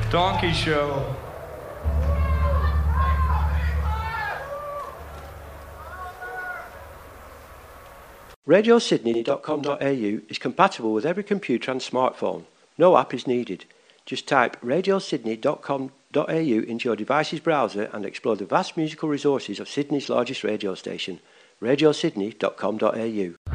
Donkey Show. RadioSydney.com.au is compatible with every computer and smartphone. No app is needed. Just type RadioSydney.com.au into your device's browser and explore the vast musical resources of Sydney's largest radio station, RadioSydney.com.au.